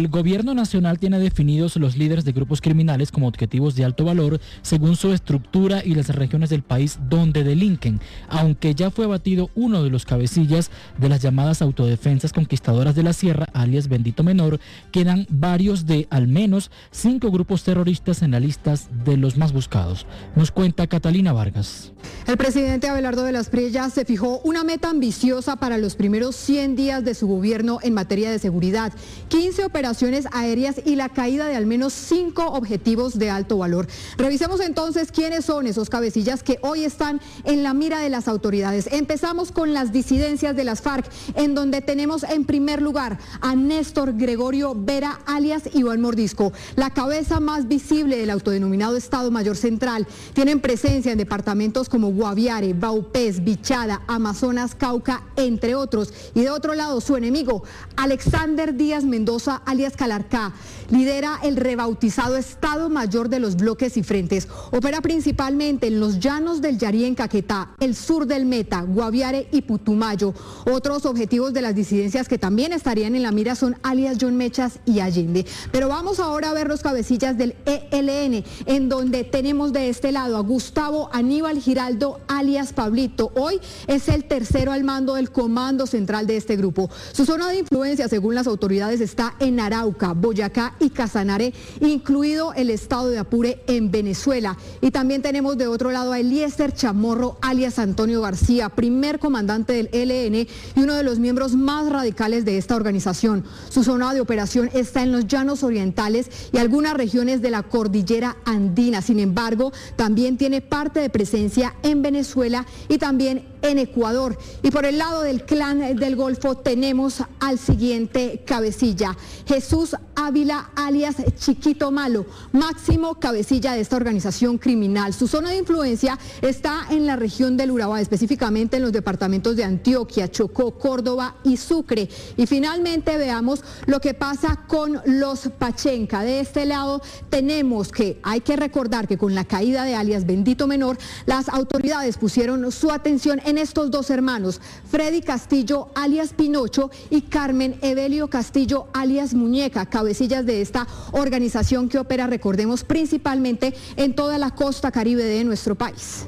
El gobierno nacional tiene definidos los líderes de grupos criminales como objetivos de alto valor según su estructura y las regiones del país donde delinquen, aunque ya fue abatido uno de los cabecillas de las llamadas autodefensas conquistadoras de la Sierra, alias Bendito Menor. Quedan varios de al menos 5 grupos terroristas en la lista de los más buscados. Nos cuenta Catalina Vargas. El presidente Abelardo de las Priellas se fijó una meta ambiciosa para los primeros 100 días de su gobierno en materia de seguridad, 15 operaciones aéreas y la caída de al menos 5 objetivos de alto valor. Revisemos entonces quiénes son esos cabecillas que hoy están en la mira de las autoridades. Empezamos con las disidencias de las FARC, en donde tenemos en primer lugar a Néstor Gregorio Vera, alias Iván Mordisco, la cabeza más visible del autodenominado Estado Mayor Central. Tienen presencia en departamentos como Guaviare, Vaupés, Bichada, Amazonas, Cauca, entre otros. Y de otro lado, su enemigo, Alexander Díaz Mendoza, alias Calarcá, lidera el rebautizado Estado Mayor de los Bloques y Frentes. Opera principalmente en los llanos del Yarí en Caquetá, el sur del Meta, Guaviare y Putumayo. Otros objetivos de las disidencias que también estarían en la mira son alias John Mechas y Allende. Pero vamos ahora a ver los cabecillas del ELN, en donde tenemos de este lado a Gustavo Aníbal Giraldo, alias Pablito. Hoy es el tercero al mando del comando central de este grupo. Su zona de influencia, según las autoridades, está en Arauca, Boyacá y Casanare, incluido el estado de Apure en Venezuela. Y también tenemos de otro lado a Eliezer Chamorro, alias Antonio García, primer comandante del ELN y uno de los miembros más radicales de esta organización. Su zona de operación está en los llanos orientales y algunas regiones de la cordillera andina. Sin embargo, también tiene parte de presencia en Venezuela y también en Ecuador. Y por el lado del Clan del Golfo tenemos al siguiente cabecilla, Jesús Ávila, alias Chiquito Malo, máximo cabecilla de esta organización criminal. Su zona de influencia está en la región del Urabá, específicamente en los departamentos de Antioquia, Chocó, Córdoba y Sucre. Y finalmente veamos lo que pasa con los Pachenca. De este lado tenemos que hay que recordar que con la caída de alias Bendito Menor, las autoridades pusieron su atención en estos dos hermanos, Freddy Castillo, alias Pinocho, y Carmen Evelio Castillo, alias Muñeca, cabecillas de esta organización que opera, recordemos, principalmente en toda la costa caribe de nuestro país.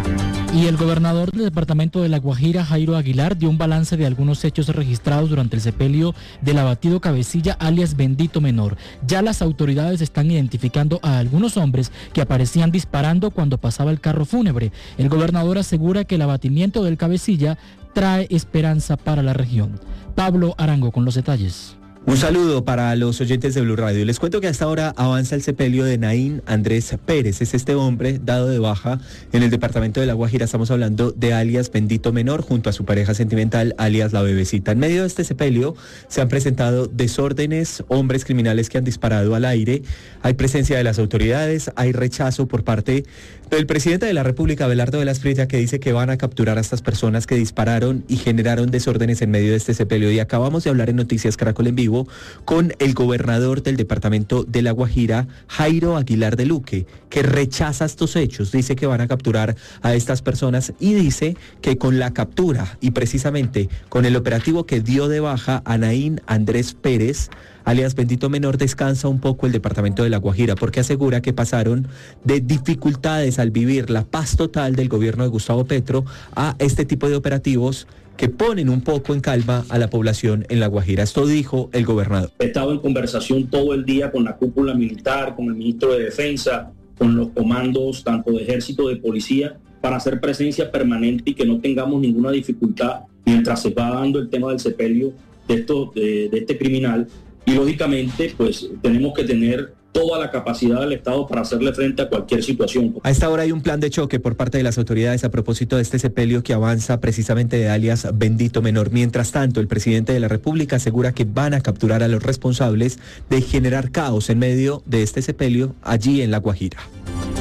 Y el gobernador del departamento de La Guajira, Jairo Aguilar, dio un balance de algunos hechos registrados durante el sepelio del abatido cabecilla alias Bendito Menor. Ya las autoridades están identificando a algunos hombres que aparecían disparando cuando pasaba el carro fúnebre. El gobernador asegura que el abatimiento del cabecilla trae esperanza para la región. Pablo Arango con los detalles. Un saludo para los oyentes de Blue Radio. Les cuento que hasta ahora avanza el sepelio de Naín Andrés Pérez. Es este hombre dado de baja en el departamento de La Guajira. Estamos hablando de alias Bendito Menor junto a su pareja sentimental, alias La Bebecita. En medio de este sepelio se han presentado desórdenes, hombres criminales que han disparado al aire. Hay presencia de las autoridades, hay rechazo por parte del presidente de la República, Abelardo de las Priellas, que dice que van a capturar a estas personas que dispararon y generaron desórdenes en medio de este sepelio. Y acabamos de hablar en Noticias Caracol en Vivo con el gobernador del departamento de La Guajira, Jairo Aguilar de Luque, que rechaza estos hechos, dice que van a capturar a estas personas y dice que con la captura y precisamente con el operativo que dio de baja a Naín Andrés Pérez, alias Bendito Menor, descansa un poco el departamento de La Guajira, porque asegura que pasaron de dificultades al vivir la paz total del gobierno de Gustavo Petro a este tipo de operativos que ponen un poco en calma a la población en La Guajira. Esto dijo el gobernador. He estado en conversación todo el día con la cúpula militar, con el ministro de Defensa, con los comandos tanto de ejército, de policía, para hacer presencia permanente y que no tengamos ninguna dificultad mientras se va dando el tema del sepelio de este criminal. Y lógicamente, pues tenemos que tener toda la capacidad del Estado para hacerle frente a cualquier situación. A esta hora hay un plan de choque por parte de las autoridades a propósito de este sepelio que avanza precisamente de alias Bendito Menor. Mientras tanto, el presidente de la República asegura que van a capturar a los responsables de generar caos en medio de este sepelio allí en La Guajira.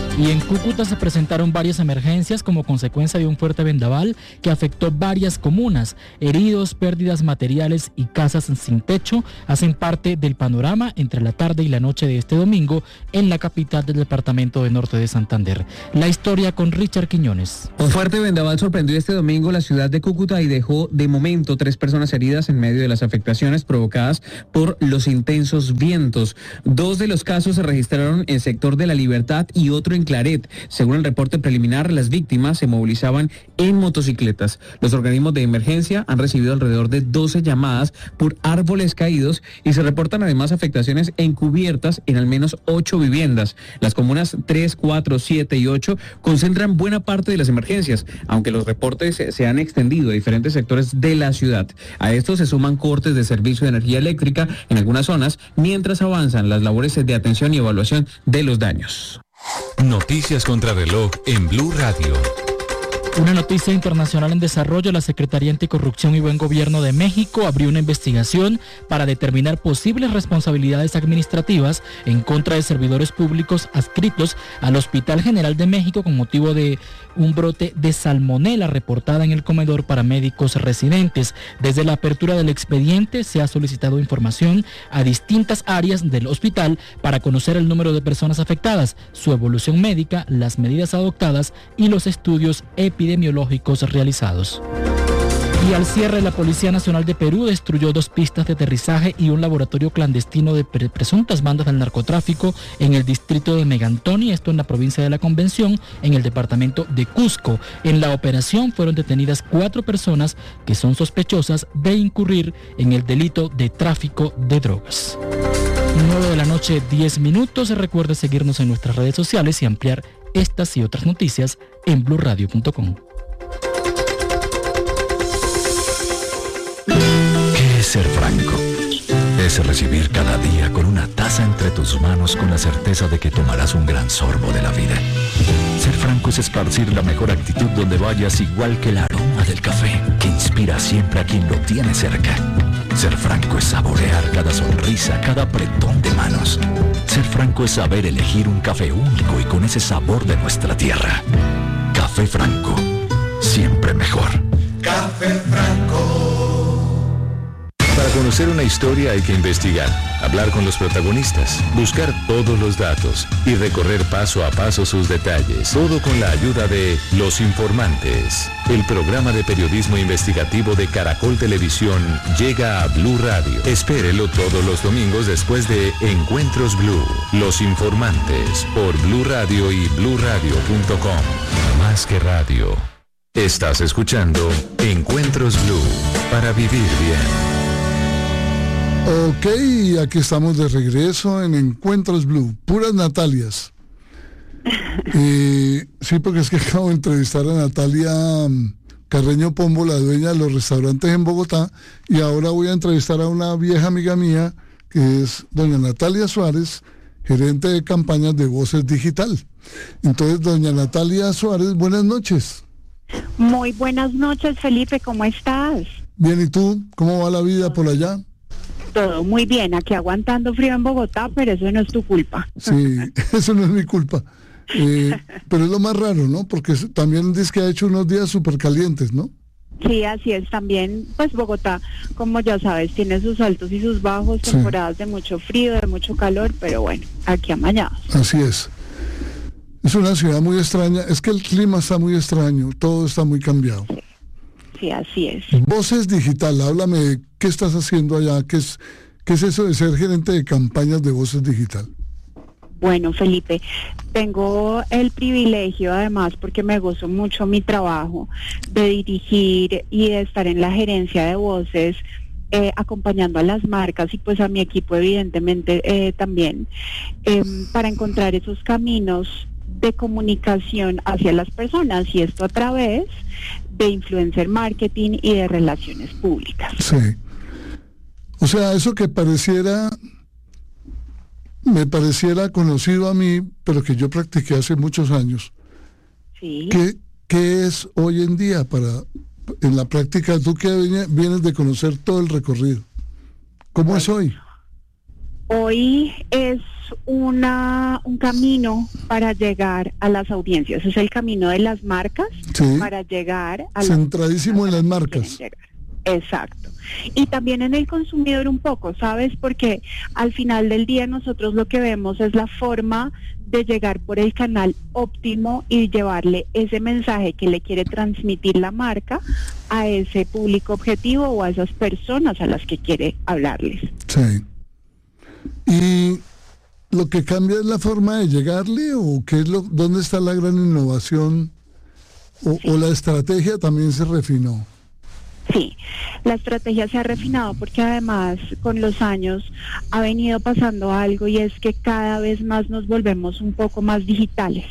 Y en Cúcuta se presentaron varias emergencias como consecuencia de un fuerte vendaval que afectó varias comunas. Heridos, pérdidas materiales y casas sin techo hacen parte del panorama entre la tarde y la noche de este domingo en la capital del departamento de Norte de Santander. La historia con Richard Quiñones. Un fuerte vendaval sorprendió este domingo la ciudad de Cúcuta y dejó de momento 3 personas heridas en medio de las afectaciones provocadas por los intensos vientos. 2 de los casos se registraron en el sector de La Libertad y otro en Claret. Según el reporte preliminar, las víctimas se movilizaban en motocicletas. Los organismos de emergencia han recibido alrededor de 12 llamadas por árboles caídos y se reportan además afectaciones encubiertas en al menos 8 viviendas. Las comunas 3, 4, 7 y 8 concentran buena parte de las emergencias, aunque los reportes se han extendido a diferentes sectores de la ciudad. A esto se suman cortes de servicio de energía eléctrica en algunas zonas, mientras avanzan las labores de atención y evaluación de los daños. Noticias contra reloj en Blue Radio. Una noticia internacional en desarrollo: la Secretaría Anticorrupción y Buen Gobierno de México abrió una investigación para determinar posibles responsabilidades administrativas en contra de servidores públicos adscritos al Hospital General de México con motivo de un brote de salmonela reportada en el comedor para médicos residentes. Desde la apertura del expediente se ha solicitado información a distintas áreas del hospital para conocer el número de personas afectadas, su evolución médica, las medidas adoptadas y los estudios epidemiológicos realizados. Y al cierre, la Policía Nacional de Perú destruyó 2 pistas de aterrizaje y un laboratorio clandestino de presuntas bandas del narcotráfico en el distrito de Megantoni, esto en la provincia de La Convención, en el departamento de Cusco. En la operación fueron detenidas 4 personas que son sospechosas de incurrir en el delito de tráfico de drogas. 9 de la noche, 10 minutos. Recuerde seguirnos en nuestras redes sociales y ampliar estas y otras noticias en blurradio.com. ¿Qué es ser franco? Es recibir cada día con una taza entre tus manos con la certeza de que tomarás un gran sorbo de la vida. Ser franco es esparcir la mejor actitud donde vayas, igual que el aroma del café que inspira siempre a quien lo tiene cerca. Ser franco es saborear cada sonrisa, cada apretón de manos. Ser franco es saber elegir un café único y con ese sabor de nuestra tierra. Café Franco, siempre mejor. Café Franco. Para conocer una historia hay que investigar, hablar con los protagonistas, buscar todos los datos y recorrer paso a paso sus detalles. Todo con la ayuda de Los Informantes. El programa de periodismo investigativo de Caracol Televisión llega a Blue Radio. Espérelo todos los domingos después de Encuentros Blue. Los Informantes por Blue Radio y bluradio.com. Más que radio. Estás escuchando Encuentros Blue para vivir bien. Ok, aquí estamos de regreso en Encuentros Blue, puras Natalias. Sí, porque es que acabo de entrevistar a Natalia Carreño Pombo, la dueña de los restaurantes en Bogotá, y ahora voy a entrevistar a una vieja amiga mía, que es doña Natalia Suárez, gerente de campañas de Voces Digital. Entonces, doña Natalia Suárez, buenas noches. Muy buenas noches, Felipe, ¿cómo estás? Bien, ¿y tú? ¿Cómo va la vida por allá? Todo muy bien, aquí aguantando frío en Bogotá, pero eso no es tu culpa. Sí, eso no es mi culpa. Pero es lo más raro, ¿no? Porque también dice que ha hecho unos días súper calientes, ¿no? Sí, así es. También, pues Bogotá, como ya sabes, tiene sus altos y sus bajos, temporadas de mucho frío, de mucho calor, pero bueno, aquí amañados. Así es. Es una ciudad muy extraña. Es que el clima está muy extraño, todo está muy cambiado. Sí, así es. Voces Digital, háblame de qué estás haciendo allá, qué es eso de ser gerente de campañas de Voces Digital. Bueno, Felipe, tengo el privilegio, además, porque me gozo mucho mi trabajo, de dirigir y de estar en la gerencia de Voces, acompañando a las marcas y pues a mi equipo, evidentemente, también, para encontrar esos caminos de comunicación hacia las personas, y esto a través de influencer marketing y de relaciones públicas. Sí. O sea, eso que me pareciera conocido a mí, pero que yo practiqué hace muchos años. Sí. ¿Qué es hoy en día en la práctica, tú que vienes de conocer todo el recorrido? ¿Cómo es hoy? Hoy es un camino para llegar a las audiencias. Es el camino de las marcas para llegar a centradísimo en las marcas. Exacto. Y también en el consumidor un poco, ¿sabes? Porque al final del día nosotros lo que vemos es la forma de llegar por el canal óptimo y llevarle ese mensaje que le quiere transmitir la marca a ese público objetivo o a esas personas a las que quiere hablarles. Sí. ¿Y lo que cambia es la forma de llegarle o qué es dónde está la gran innovación o la estrategia también se refinó? Sí, la estrategia se ha refinado porque además con los años ha venido pasando algo y es que cada vez más nos volvemos un poco más digitales.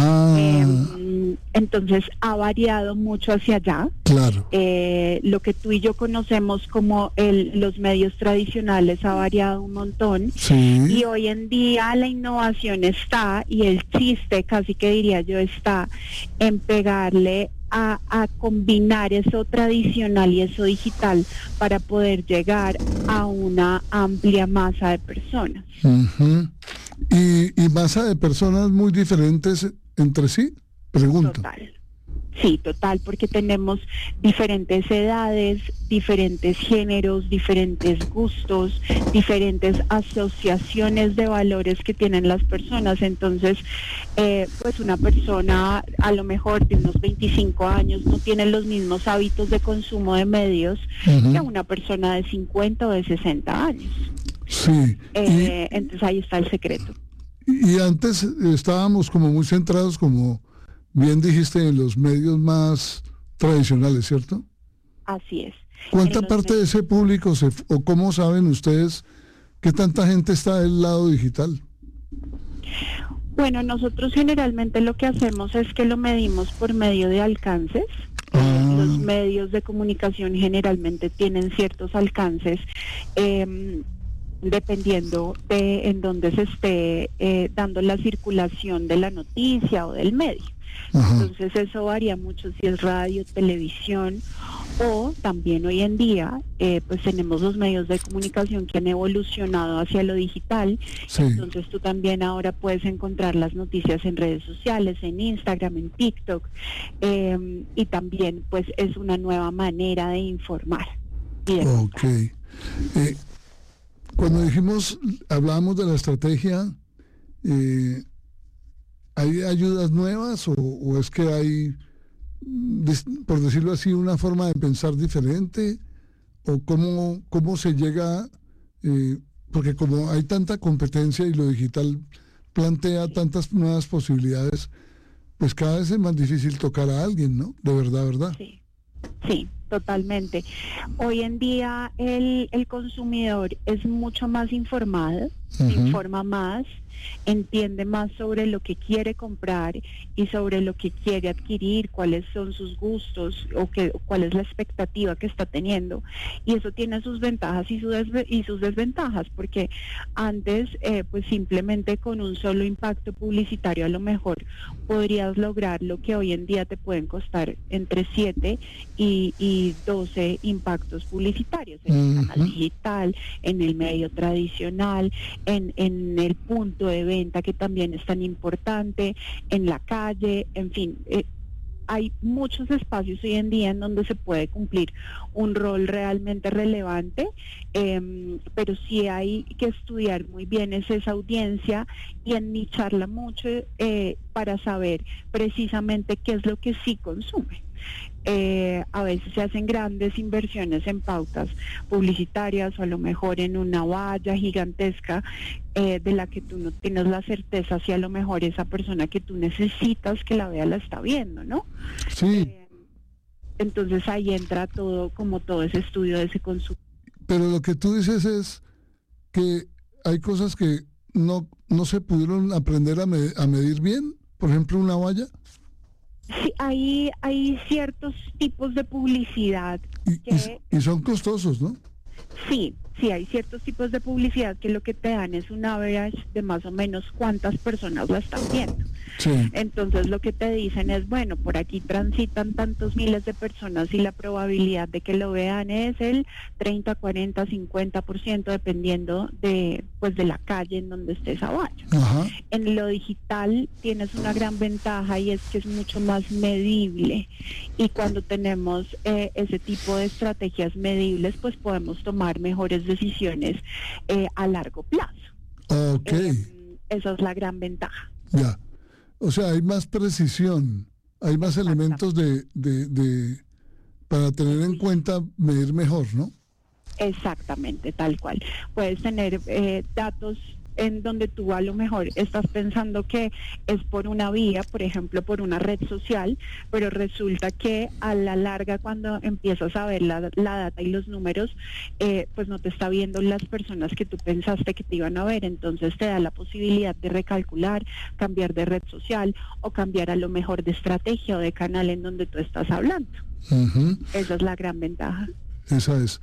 Entonces ha variado mucho hacia allá. Claro. Lo que tú y yo conocemos como los medios tradicionales ha variado un montón. Sí. Y hoy en día la innovación está, y el chiste casi que diría yo está en pegarle a combinar eso tradicional y eso digital para poder llegar a una amplia masa de personas. Uh-huh. ¿Y masa de personas muy diferentes entre sí? Pregunto. Total. Sí, total, porque tenemos diferentes edades, diferentes géneros, diferentes gustos, diferentes asociaciones de valores que tienen las personas. Entonces, pues una persona a lo mejor de unos 25 años no tiene los mismos hábitos de consumo de medios que una persona de 50 o de 60 años. Sí. Entonces ahí está el secreto. Y antes estábamos como muy centrados, como bien dijiste, en los medios más tradicionales, ¿cierto? Así es. ¿Cuánta parte de ese público o cómo saben ustedes qué tanta gente está del lado digital? Bueno, nosotros generalmente lo que hacemos es que lo medimos por medio de alcances. Los medios de comunicación generalmente tienen ciertos alcances dependiendo de en dónde se esté dando la circulación de la noticia o del medio. Entonces eso varía mucho si es radio, televisión o también hoy en día pues tenemos los medios de comunicación que han evolucionado hacia lo digital. Sí. Entonces tú también ahora puedes encontrar las noticias en redes sociales, en Instagram, en TikTok y también pues es una nueva manera de informar y de contar. Cuando hablábamos de la estrategia, ¿hay ayudas nuevas o es que hay, por decirlo así, una forma de pensar diferente? ¿O cómo se llega? Porque como hay tanta competencia y lo digital plantea tantas nuevas posibilidades, pues cada vez es más difícil tocar a alguien, ¿no? De verdad. Sí, totalmente. Hoy en día el consumidor es mucho más informado, se informa más, entiende más sobre lo que quiere comprar y sobre lo que quiere adquirir, cuáles son sus gustos o cuál es la expectativa que está teniendo, y eso tiene sus ventajas y sus desventajas, porque antes pues simplemente con un solo impacto publicitario a lo mejor podrías lograr lo que hoy en día te pueden costar entre 7 y 12 impactos publicitarios en el canal digital, en el medio tradicional, en el punto de venta que también es tan importante, en la calle, en fin, hay muchos espacios hoy en día en donde se puede cumplir un rol realmente relevante, pero sí hay que estudiar muy bien esa audiencia y ennicharla mucho para saber precisamente qué es lo que sí consume. A veces se hacen grandes inversiones en pautas publicitarias o a lo mejor en una valla gigantesca de la que tú no tienes la certeza si a lo mejor esa persona que tú necesitas que la vea la está viendo, ¿no? Sí. Entonces ahí entra todo ese estudio de ese consumo. Pero lo que tú dices es que hay cosas que no se pudieron aprender a medir bien, por ejemplo una valla. Sí, hay ciertos tipos de publicidad y son costosos, ¿no? Sí, hay ciertos tipos de publicidad que lo que te dan es un average de más o menos cuántas personas la están viendo. Sí. Entonces lo que te dicen es, bueno, por aquí transitan tantos miles de personas y la probabilidad de que lo vean es el 30, 40, 50%, dependiendo de la calle en donde esté esa valla. Ajá. En lo digital tienes una gran ventaja y es que es mucho más medible, y cuando tenemos ese tipo de estrategias medibles, pues podemos tomar mejores decisiones a largo plazo. Ok. Esa es la gran ventaja. Ya. O sea, hay más precisión, hay más elementos para tener en cuenta, medir mejor, ¿no? Exactamente, tal cual. Puedes tener datos en donde tú a lo mejor estás pensando que es por una vía, por ejemplo, por una red social, pero resulta que a la larga, cuando empiezas a ver la data y los números, pues no te está viendo las personas que tú pensaste que te iban a ver. Entonces te da la posibilidad de recalcular, cambiar de red social o cambiar a lo mejor de estrategia o de canal en donde tú estás hablando. Uh-huh. Esa es la gran ventaja. Esa es.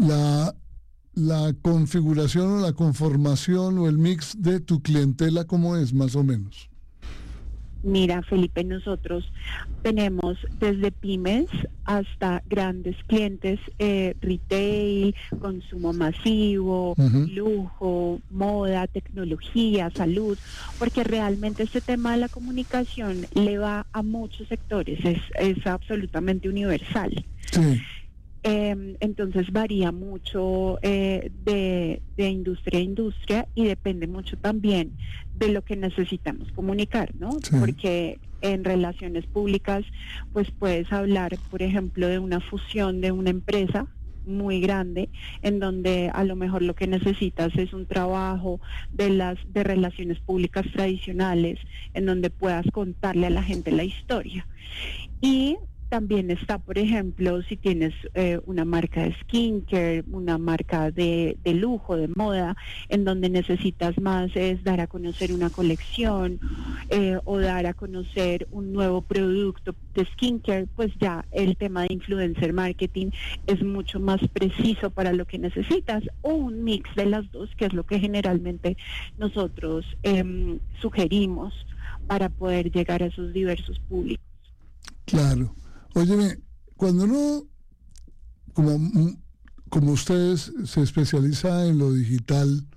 La configuración o la conformación o el mix de tu clientela, ¿cómo es más o menos? Mira, Felipe, nosotros tenemos desde pymes hasta grandes clientes, retail, consumo masivo, lujo, moda, tecnología, salud, porque realmente este tema de la comunicación le va a muchos sectores, es absolutamente universal. Sí. Entonces varía mucho de industria a industria, y depende mucho también de lo que necesitamos comunicar, ¿no? Sí. Porque en relaciones públicas, pues puedes hablar, por ejemplo, de una fusión de una empresa muy grande, en donde a lo mejor lo que necesitas es un trabajo de relaciones públicas tradicionales, en donde puedas contarle a la gente la historia. Y también está, por ejemplo, si tienes una marca de skincare, una marca de lujo, de moda, en donde necesitas más es dar a conocer una colección o dar a conocer un nuevo producto de skincare, pues ya el tema de influencer marketing es mucho más preciso para lo que necesitas, o un mix de las dos, que es lo que generalmente nosotros sugerimos para poder llegar a esos diversos públicos. Claro. Óyeme, cuando uno, como ustedes, se especializa en lo digital,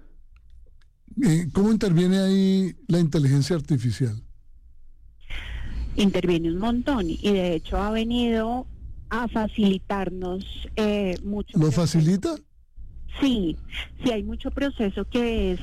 ¿cómo interviene ahí la inteligencia artificial? Interviene un montón, y de hecho ha venido a facilitarnos mucho. ¿Lo facilita? Sí, hay mucho proceso que es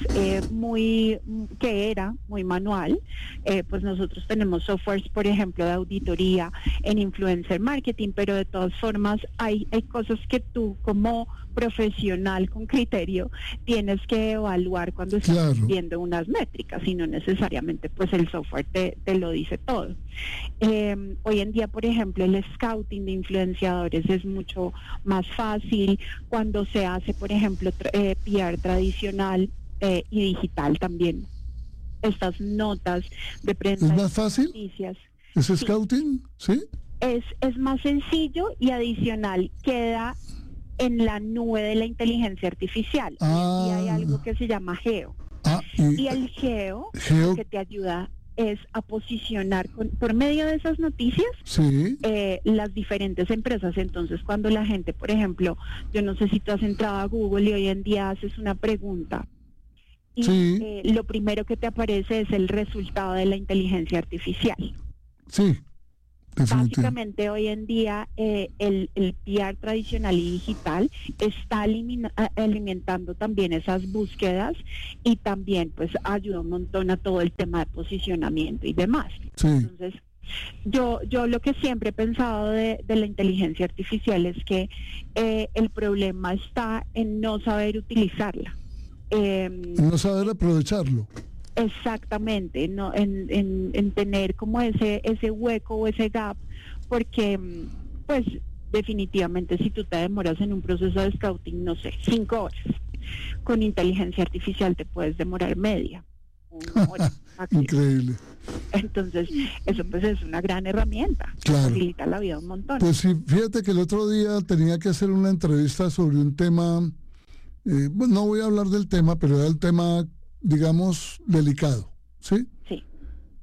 que era muy manual. Pues nosotros tenemos softwares, por ejemplo, de auditoría en influencer marketing, pero de todas formas hay cosas que tú como profesional con criterio tienes que evaluar cuando estás viendo unas métricas, y no necesariamente pues el software te lo dice todo. Hoy en día, por ejemplo, el scouting de influenciadores es mucho más fácil cuando se hace, por ejemplo, PR tradicional y digital también. Estas notas de prensa. ¿Es más fácil? Noticias. ¿Es scouting? ¿Sí? Es más sencillo, y adicional queda en la nube de la inteligencia artificial. Y hay algo que se llama Geo. Y el Geo lo que te ayuda es a posicionar por medio de esas noticias las diferentes empresas. Entonces, cuando la gente, por ejemplo, yo no sé si tú has entrado a Google y hoy en día haces una pregunta y lo primero que te aparece es el resultado de la inteligencia artificial. Sí. Básicamente hoy en día el PR tradicional y digital está alimentando también esas búsquedas, y también pues ayuda un montón a todo el tema de posicionamiento y demás. Sí. Entonces yo lo que siempre he pensado de la inteligencia artificial es que el problema está en no saber utilizarla. No saber aprovecharlo. Exactamente, no, en tener como ese hueco o ese gap, porque pues definitivamente si tú te demoras en un proceso de scouting, no sé, 5 horas, con inteligencia artificial te puedes demorar media, 1 hora máximo. Increíble. Entonces eso pues es una gran herramienta, facilita la vida un montón. Pues sí, fíjate que el otro día tenía que hacer una entrevista sobre un tema, bueno, no voy a hablar del tema, pero era el tema, digamos, delicado, ¿sí? Sí.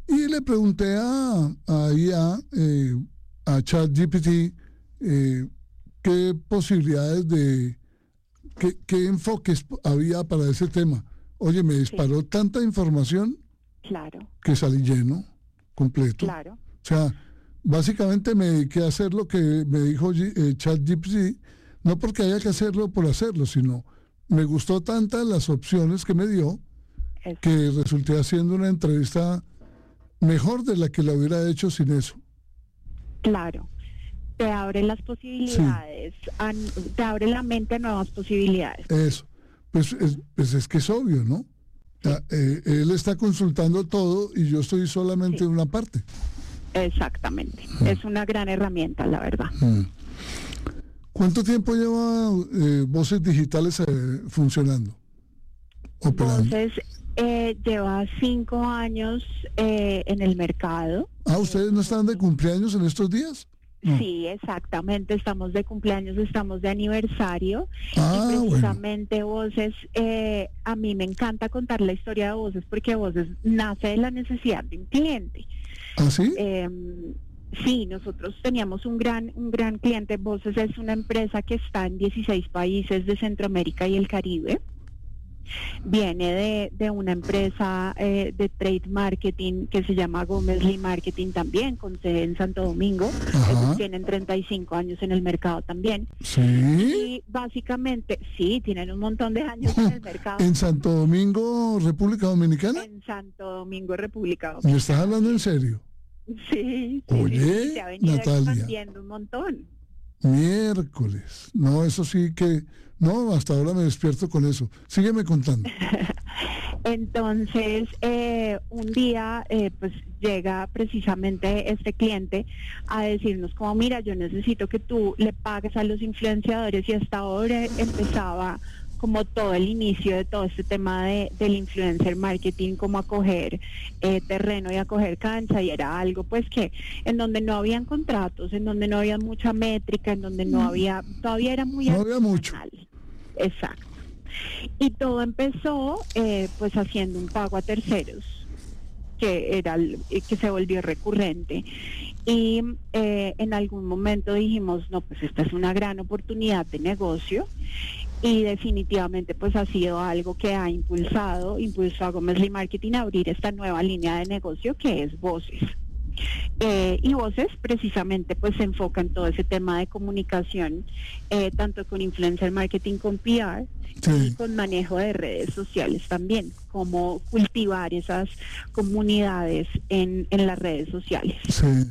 Y le pregunté a IA, a ChatGPT, qué posibilidades qué enfoques había para ese tema. Oye, me disparó tanta información que salí lleno, completo. Claro. O sea, básicamente me dediqué a hacer lo que me dijo ChatGPT, no porque haya que hacerlo por hacerlo, sino me gustó tantas las opciones que me dio que resulté haciendo una entrevista mejor de la que la hubiera hecho sin eso. Claro, te abre las posibilidades, te abre la mente a nuevas posibilidades. Eso, pues es que es obvio, ¿no? Él está consultando todo y yo estoy solamente en una parte. Exactamente, es una gran herramienta, la verdad. ¿Cuánto tiempo lleva Voces Digitales funcionando? Operando. Voces lleva 5 años en el mercado. ¿Ustedes no están de cumpleaños en estos días? No. Sí, exactamente, estamos de cumpleaños, estamos de aniversario y precisamente Voces, a mí me encanta contar la historia de Voces porque Voces nace de la necesidad de un cliente. ¿Ah, sí? Sí, nosotros teníamos un gran cliente. Voces es una empresa que está en 16 países de Centroamérica y el Caribe. Viene de una empresa de trade marketing que se llama Gómez Lee Marketing también, con sede en Santo Domingo. Ellos tienen 35 años en el mercado también. ¿Sí? Y básicamente, sí, tienen un montón de años en el mercado. ¿En Santo Domingo, República Dominicana? En Santo Domingo, República Dominicana. ¿Me estás hablando en serio? Sí. Oye, se ha venido Natalia, expandiendo un montón. Miércoles. No, eso sí que... No, hasta ahora me despierto con eso. Sígueme contando. Entonces, un día, pues llega precisamente este cliente a decirnos como, mira, yo necesito que tú le pagues a los influenciadores, y hasta ahora empezaba como todo el inicio de todo este tema del influencer marketing, como a coger terreno y a coger cancha, y era algo pues que en donde no habían contratos, en donde no había mucha métrica, en donde no había, todavía era muy no había mucho. Exacto. Y todo empezó pues haciendo un pago a terceros, que era que se volvió recurrente. Y en algún momento dijimos, no, pues esta es una gran oportunidad de negocio. Y definitivamente pues ha sido algo que ha impulsó a Gómez Lee Marketing a abrir esta nueva línea de negocio que es Voces. Y Voces precisamente pues se enfoca en todo ese tema de comunicación, tanto con influencer marketing, con PR y con manejo de redes sociales también, cómo cultivar esas comunidades en las redes sociales. Sí.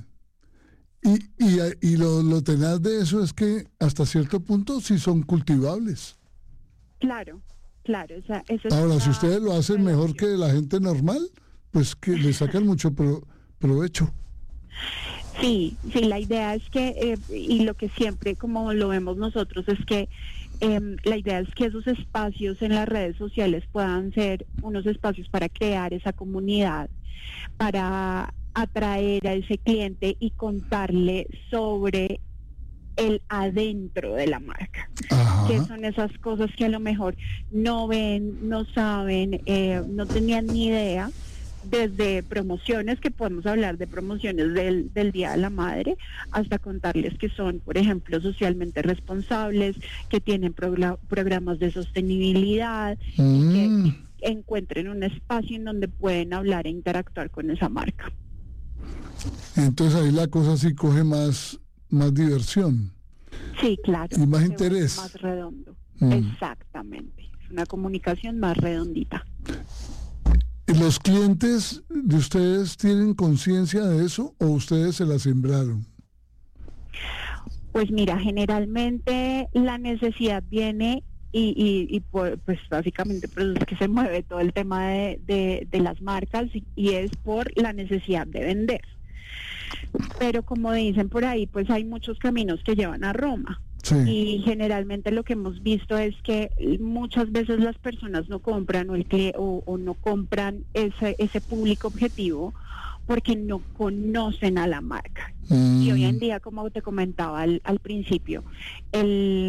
Y lo tenaz de eso es que hasta cierto punto sí son cultivables. Claro. Ahora, si ustedes lo hacen mejor que la gente normal, pues que le sacan mucho provecho. Sí, la idea es que, y lo que siempre como lo vemos nosotros, es que la idea es que esos espacios en las redes sociales puedan ser unos espacios para crear esa comunidad, para atraer a ese cliente y contarle sobre el adentro de la marca. Ajá. Que son esas cosas que a lo mejor no ven, no saben, no tenían ni idea, desde promociones, que podemos hablar de promociones del Día de la Madre, hasta contarles que son, por ejemplo, socialmente responsables, que tienen programas de sostenibilidad, y que encuentren un espacio en donde pueden hablar e interactuar con esa marca. Entonces ahí la cosa sí coge más diversión. Sí, claro. Y más interés. Más redondo. Exactamente. Es una comunicación más redondita. ¿Los clientes de ustedes tienen conciencia de eso o ustedes se la sembraron? Pues mira, generalmente la necesidad viene y pues básicamente pues es que se mueve todo el tema de las marcas y es por la necesidad de vender. Pero como dicen por ahí, pues hay muchos caminos que llevan a Roma. Sí. Y generalmente lo que hemos visto es que muchas veces las personas no compran o no compran ese público objetivo porque no conocen a la marca. Y hoy en día, como te comentaba al principio, el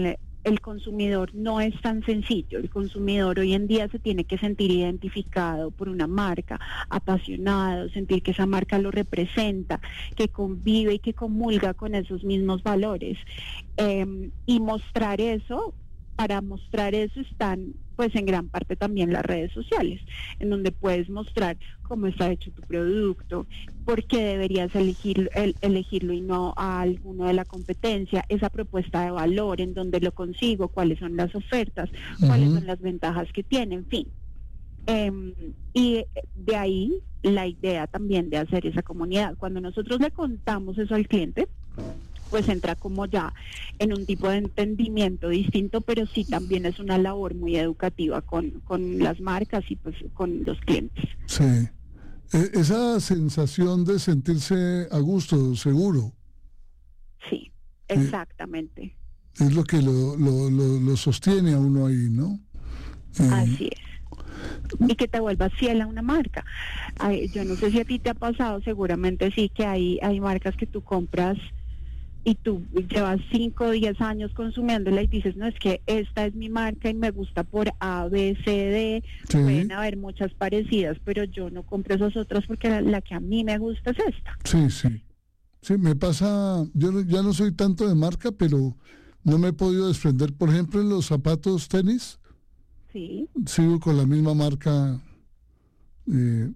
el consumidor no es tan sencillo. El consumidor hoy en día se tiene que sentir identificado por una marca, apasionado, sentir que esa marca lo representa, que convive y que comulga con esos mismos valores. Y mostrar eso, para mostrar eso están pues en gran parte también las redes sociales, en donde puedes mostrar cómo está hecho tu producto, por qué deberías elegirlo y no a alguno de la competencia, esa propuesta de valor, en donde lo consigo, cuáles son las ofertas, cuáles son las ventajas que tiene, en fin. Y de ahí la idea también de hacer esa comunidad. Cuando nosotros le contamos eso al cliente, pues entra como ya en un tipo de entendimiento distinto, pero sí también es una labor muy educativa con las marcas y pues con los clientes. Sí, esa sensación de sentirse a gusto, seguro. Sí, exactamente. Es lo que lo sostiene a uno ahí, ¿no? Así es. Y que te vuelvas fiel a una marca. Yo no sé si a ti te ha pasado, seguramente sí, que hay marcas que tú compras y tú llevas 5 o 10 años consumiéndola y dices, no, es que esta es mi marca y me gusta por A, B, C, D. Sí. Pueden haber muchas parecidas, pero yo no compro esas otras porque la que a mí me gusta es esta. Sí, sí. Sí, me pasa, yo ya no soy tanto de marca, pero no me he podido desprender. Por ejemplo, en los zapatos tenis, sí, sigo con la misma marca. No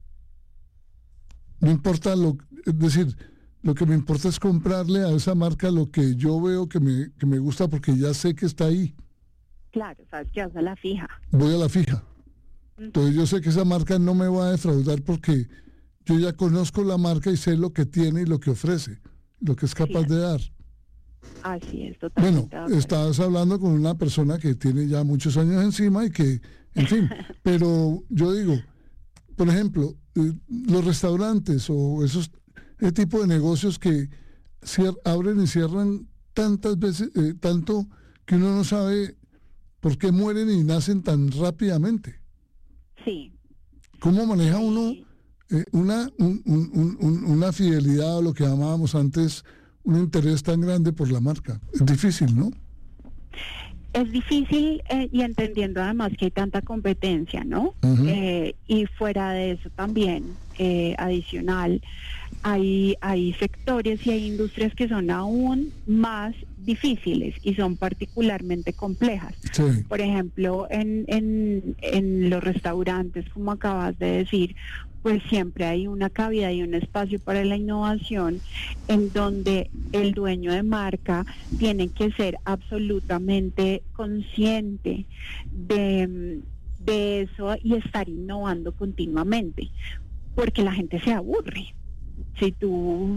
importa es decir, lo que me importa es comprarle a esa marca lo que yo veo que me gusta porque ya sé que está ahí. Claro, sabes que vas a la fija. Voy a la fija. Entonces yo sé que esa marca no me va a defraudar porque yo ya conozco la marca y sé lo que tiene y lo que ofrece, lo que es capaz de dar. Así es, totalmente. Bueno, estás hablando con una persona que tiene ya muchos años encima y que, en fin, pero yo digo, por ejemplo, los restaurantes o ese tipo de negocios que abren y cierran tantas veces, tanto que uno no sabe por qué mueren y nacen tan rápidamente. Sí. ¿Cómo maneja uno una fidelidad, o lo que llamábamos antes, un interés tan grande por la marca? Es difícil, ¿no? Es difícil y entendiendo además que hay tanta competencia, ¿no? Y fuera de eso también, adicional, hay sectores y hay industrias que son aún más difíciles y son particularmente complejas. Sí. Por ejemplo, en los restaurantes, como acabas de decir, pues siempre hay una cabida y un espacio para la innovación en donde el dueño de marca tiene que ser absolutamente consciente de eso y estar innovando continuamente, porque la gente se aburre. Si tú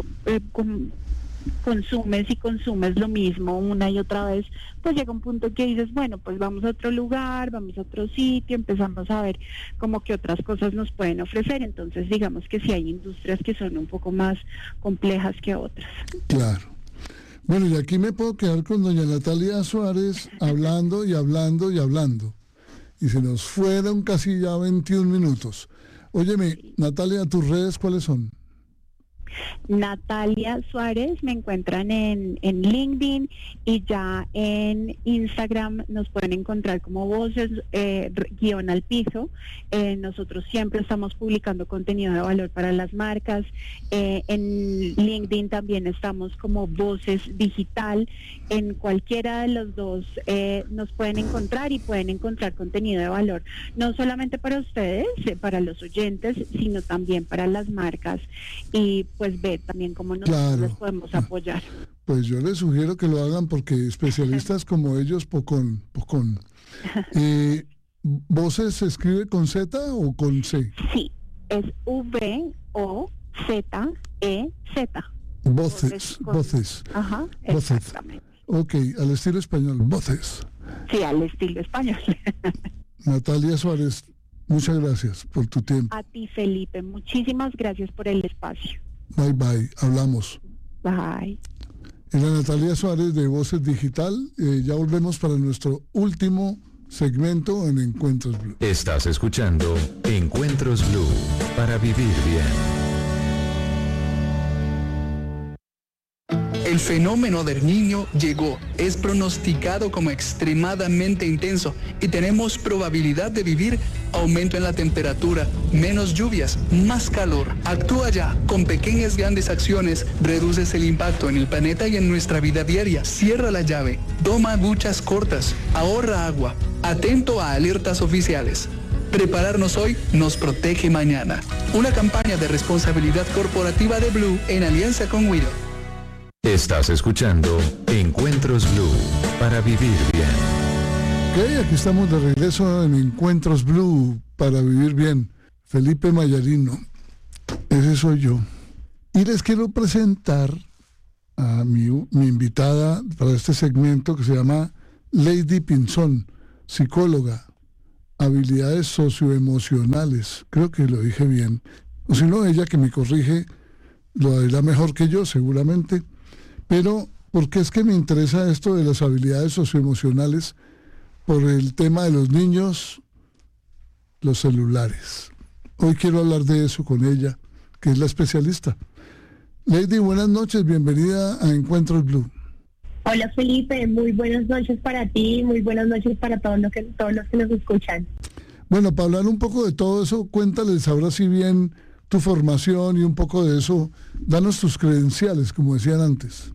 consumes lo mismo una y otra vez, pues llega un punto que dices, bueno, pues vamos a otro lugar, vamos a otro sitio, empezamos a ver como que otras cosas nos pueden ofrecer. Entonces digamos que sí hay industrias que son un poco más complejas que otras. Claro. Bueno, y aquí me puedo quedar con doña Natalia Suárez hablando y hablando y hablando. Y se nos fueron casi ya 21 minutos. Óyeme, sí. Natalia, ¿tus redes cuáles son? Natalia Suárez, me encuentran en LinkedIn y ya en Instagram nos pueden encontrar como Voces guión al piso. Nosotros siempre estamos publicando contenido de valor para las marcas. En LinkedIn también estamos como Voces Digital. En cualquiera de los dos nos pueden encontrar y pueden encontrar contenido de valor, no solamente para ustedes, para los oyentes, sino también para las marcas, y pues ver también cómo nosotros les podemos apoyar. Pues yo les sugiero que lo hagan porque especialistas como ellos, pocón. ¿Voces se escribe con Z o con C? Sí, es V-O-Z-E-Z. Voces. Ajá, Voces. Exactamente. Ok, al estilo español, Voces. Sí, al estilo español. Natalia Suárez, muchas gracias por tu tiempo. A ti, Felipe, muchísimas gracias por el espacio. Bye, bye, hablamos. Bye. Era Natalia Suárez de Voces Digital. Ya volvemos para nuestro último segmento en Encuentros Blue. Estás escuchando Encuentros Blue, para vivir bien. El fenómeno del Niño llegó, es pronosticado como extremadamente intenso y tenemos probabilidad de vivir aumento en la temperatura, menos lluvias, más calor. Actúa ya, con pequeñas grandes acciones, reduces el impacto en el planeta y en nuestra vida diaria. Cierra la llave, toma duchas cortas, ahorra agua, atento a alertas oficiales. Prepararnos hoy nos protege mañana. Una campaña de responsabilidad corporativa de Blue en alianza con Wido. Estás escuchando Encuentros Blue para vivir bien. Ok, aquí estamos de regreso en Encuentros Blue para vivir bien. Felipe Mayarino, ese soy yo. Y les quiero presentar a mi invitada para este segmento que se llama Lady Pinzón, psicóloga, habilidades socioemocionales. Creo que lo dije bien. O si no, ella que me corrige lo dirá mejor que yo, seguramente. Pero, ¿por qué es que me interesa esto de las habilidades socioemocionales? Por el tema de los niños, los celulares. Hoy quiero hablar de eso con ella, que es la especialista. Lady, buenas noches, bienvenida a Encuentros Blue. Hola Felipe, muy buenas noches para ti, muy buenas noches para todos los que nos escuchan. Bueno, para hablar un poco de todo eso, cuéntales ahora sí bien tu formación y un poco de eso. Danos tus credenciales, como decían antes.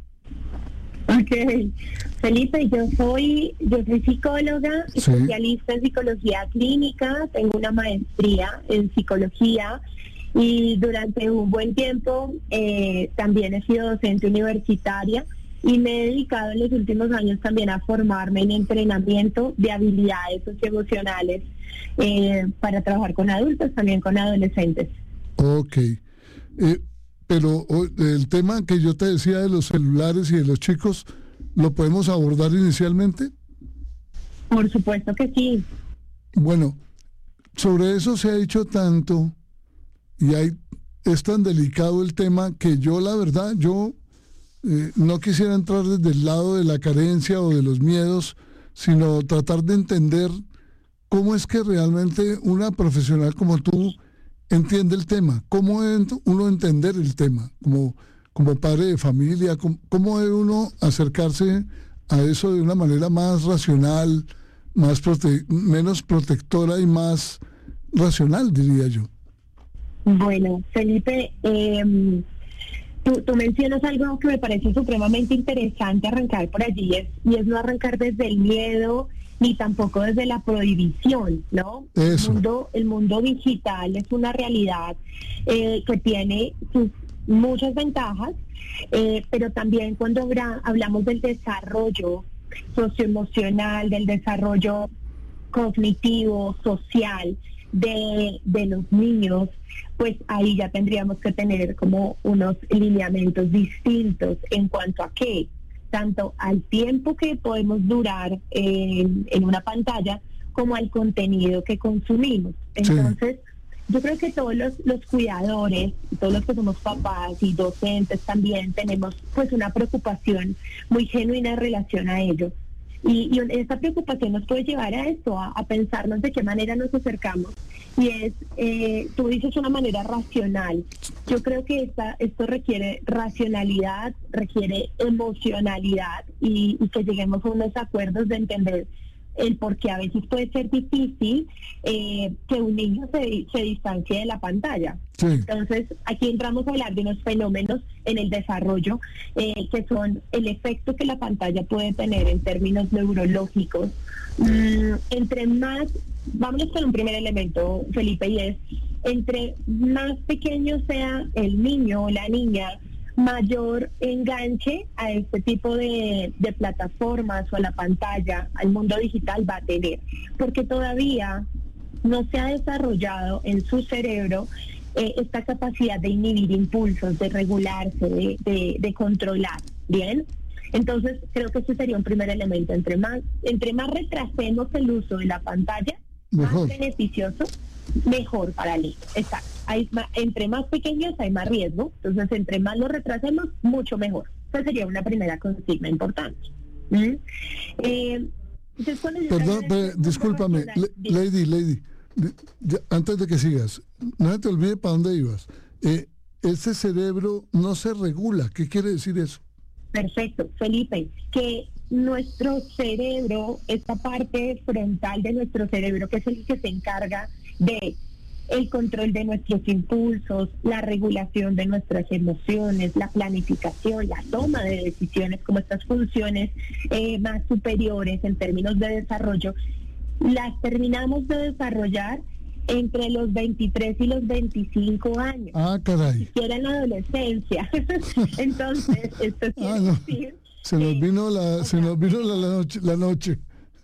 Ok, Felipe, yo soy psicóloga, especialista en psicología clínica, tengo una maestría en psicología y durante un buen tiempo también he sido docente universitaria y me he dedicado en los últimos años también a formarme en entrenamiento de habilidades socioemocionales para trabajar con adultos, también con adolescentes. Ok, pero el tema que yo te decía de los celulares y de los chicos, ¿lo podemos abordar inicialmente? Por supuesto que sí. Bueno, sobre eso se ha dicho tanto y es tan delicado el tema que yo, la verdad, no quisiera entrar desde el lado de la carencia o de los miedos, sino tratar de entender cómo es que realmente una profesional como tú entiende el tema, cómo debe uno entender el tema, como padre de familia, cómo debe uno acercarse a eso de una manera más racional, menos protectora y más racional, diría yo. Bueno, Felipe, tú mencionas algo que me parece supremamente interesante arrancar por allí, y es no arrancar desde el miedo ni tampoco desde la prohibición, ¿no? El mundo digital es una realidad que tiene sus muchas ventajas, pero también cuando hablamos del desarrollo socioemocional, del desarrollo cognitivo, social de los niños, pues ahí ya tendríamos que tener como unos lineamientos distintos en cuanto a qué, tanto al tiempo que podemos durar en una pantalla como al contenido que consumimos. Entonces, yo creo que todos los cuidadores, todos los que somos papás y docentes también tenemos pues una preocupación muy genuina en relación a ello. Y esta preocupación nos puede llevar a esto, a pensarnos de qué manera nos acercamos. Y tú dices una manera racional. Yo creo que esto requiere racionalidad, requiere emocionalidad y que lleguemos a unos acuerdos de entender el por qué a veces puede ser difícil que un niño se distancie de la pantalla. Sí. Entonces, aquí entramos a hablar de unos fenómenos en el desarrollo que son el efecto que la pantalla puede tener en términos neurológicos. Entre más, vámonos con un primer elemento, Felipe, y es, entre más pequeño sea el niño o la niña, mayor enganche a este tipo de plataformas o a la pantalla, al mundo digital va a tener, porque todavía no se ha desarrollado en su cerebro esta capacidad de inhibir impulsos, de regularse, de controlar, ¿bien? Entonces creo que ese sería un primer elemento. Entre más retrasemos el uso de la pantalla, mejor. Más beneficioso, mejor para el niño. Exacto. Entre más pequeños hay más riesgo, entonces entre más lo retrasemos, mucho mejor. Esa sería una primera consigna importante. Perdón, discúlpame, Lady, antes de que sigas, no se te olvide para dónde ibas. Ese cerebro no se regula. ¿Qué quiere decir eso? Perfecto, Felipe, que nuestro cerebro, esta parte frontal de nuestro cerebro, que es el que se encarga de el control de nuestros impulsos, la regulación de nuestras emociones, la planificación, la toma de decisiones, como estas funciones más superiores en términos de desarrollo, las terminamos de desarrollar entre los 23 y los 25 años. Ah, caray. Ni siquiera en la adolescencia. Entonces, esto quiere decir... Se nos vino la noche.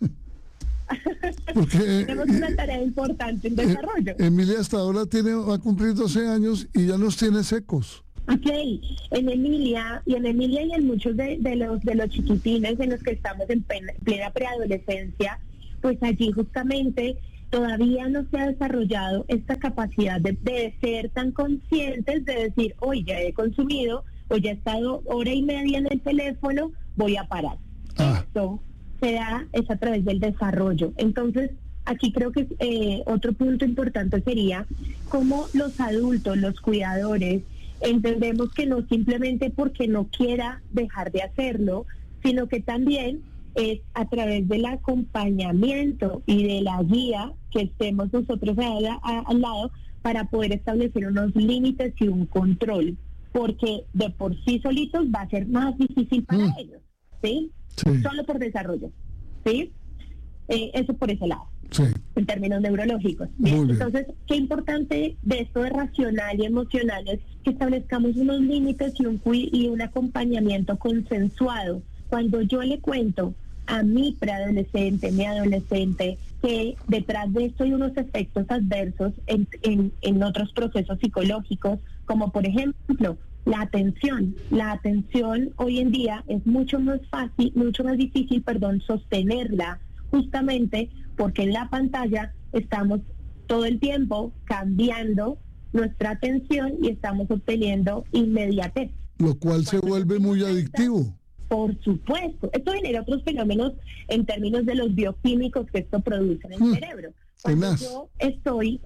Porque tenemos una tarea importante en desarrollo. Emilia hasta ahora va a cumplir 12 años y ya nos tiene secos. Ok, en Emilia y en muchos de los chiquitines en los que estamos en plena preadolescencia, pues allí justamente todavía no se ha desarrollado esta capacidad de ser tan conscientes, de decir, hoy ya he consumido, hoy ya he estado hora y media en el teléfono, voy a parar. Esto se da es a través del desarrollo. Entonces, aquí creo que otro punto importante sería cómo los adultos, los cuidadores, entendemos que no simplemente porque no quiera dejar de hacerlo, sino que también es a través del acompañamiento y de la guía que estemos nosotros al lado para poder establecer unos límites y un control, porque de por sí solitos va a ser más difícil para ellos, ¿sí? Solo por desarrollo, ¿sí? Eso por ese lado, en términos neurológicos. Bien, entonces, qué importante de esto de racional y emocional es que establezcamos unos límites y un acompañamiento consensuado. Cuando yo le cuento a mi preadolescente, mi adolescente, que detrás de esto hay unos efectos adversos en otros procesos psicológicos, como por ejemplo la atención. La atención hoy en día es mucho más difícil, sostenerla, justamente porque en la pantalla estamos todo el tiempo cambiando nuestra atención y estamos obteniendo inmediatez. Lo cual se vuelve muy adictivo. Por supuesto. Esto genera otros fenómenos en términos de los bioquímicos que esto produce en el cerebro. Cuando yo estoy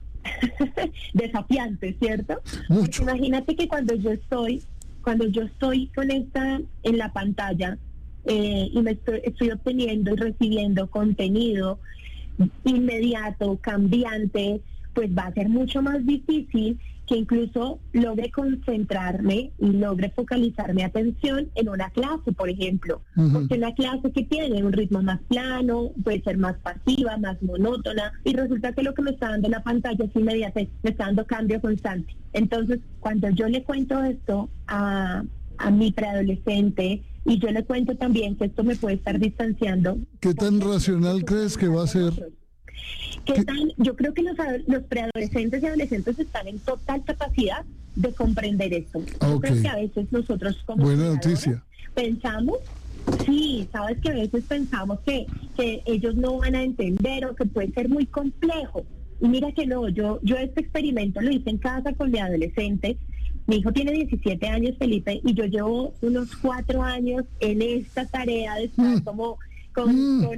desafiante, ¿cierto? Mucho. Imagínate que cuando yo estoy conectada en la pantalla y estoy obteniendo y recibiendo contenido inmediato, cambiante, pues va a ser mucho más difícil que incluso logre concentrarme y logre focalizar mi atención en una clase, por ejemplo. Porque una clase que tiene un ritmo más plano, puede ser más pasiva, más monótona, y resulta que lo que me está dando la pantalla es inmediatez, me está dando cambio constante. Entonces, cuando yo le cuento esto a mi preadolescente, y yo le cuento también que esto me puede estar distanciando. ¿Qué tan racional crees que va a ser? Yo creo que los preadolescentes y adolescentes están en total capacidad de comprender esto. Yo creo que a veces nosotros como pensamos, sabes que a veces pensamos que ellos no van a entender o que puede ser muy complejo. Y mira que no, yo este experimento lo hice en casa con mi adolescente. Mi hijo tiene 17 años, Felipe, y yo llevo unos 4 años en esta tarea de estar como con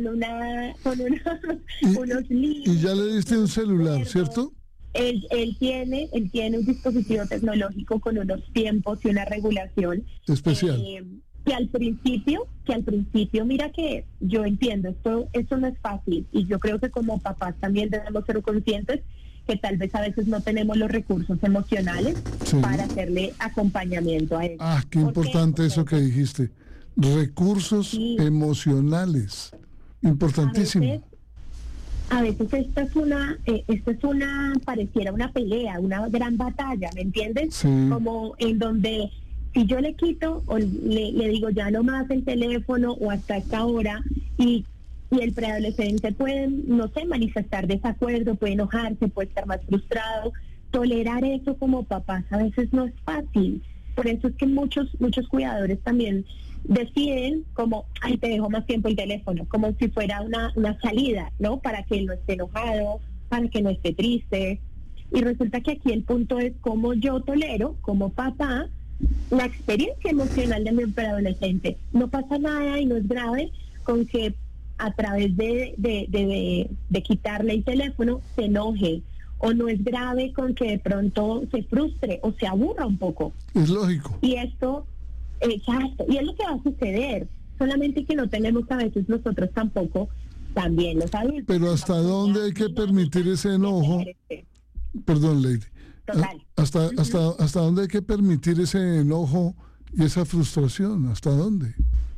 unos libros. Y ya le diste un celular, ¿cierto? Él tiene un dispositivo tecnológico con unos tiempos y una regulación especial. Que al principio, mira que yo entiendo, esto no es fácil, y yo creo que como papás también debemos ser conscientes que tal vez a veces no tenemos los recursos emocionales para hacerle acompañamiento a él. Qué importante eso que dijiste. Recursos emocionales. Importantísimo. A veces esta es una pareciera una pelea, una gran batalla, ¿me entiendes? Como en donde si yo le quito o le digo ya no más el teléfono o hasta esta hora, y el preadolescente puede, no sé, manifestar desacuerdo, puede enojarse, puede estar más frustrado. Tolerar eso como papás a veces no es fácil. Por eso es que muchos cuidadores también deciden como, te dejo más tiempo el teléfono, como si fuera una salida, ¿no? Para que él no esté enojado, para que no esté triste. Y resulta que aquí el punto es cómo yo tolero, como papá, la experiencia emocional de mi preadolescente. No pasa nada y no es grave con que a través de quitarle el teléfono se enoje, o no es grave con que de pronto se frustre o se aburra un poco. Es lógico. Y esto Exacto, y es lo que va a suceder, solamente que no tenemos a veces nosotros tampoco, también los adultos. Pero ¿hasta dónde hay que permitir ese enojo? Perdón, Lady. Total. ¿Hasta dónde hay que permitir ese enojo y esa frustración? ¿Hasta dónde?